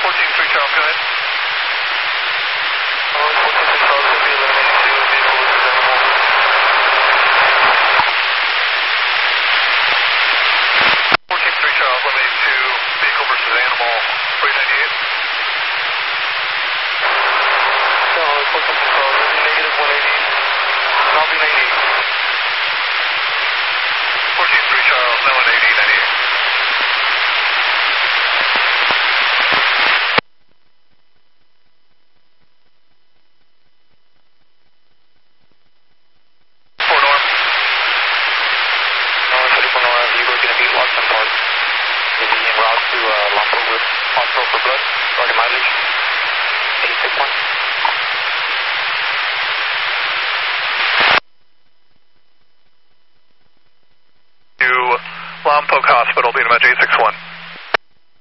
14-3 Charles, go ahead. 14-3 Charles, will be eliminating two vehicle versus animal. 14-3 Charles, eliminating two vehicle versus animal, 398. Charlie, 14-3 Charles, will be negative 180, I'll be 98. 14-3 Charles, no 180, 98. Watson Park. You'll be en route to Lompoc with hospital for blood, starting mileage, 861.